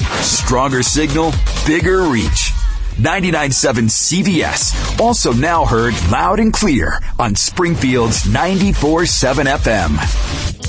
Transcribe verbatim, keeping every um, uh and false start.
Stronger signal, bigger reach. ninety-nine point seven C V S. Also now heard loud and clear on Springfield's ninety-four point seven F M.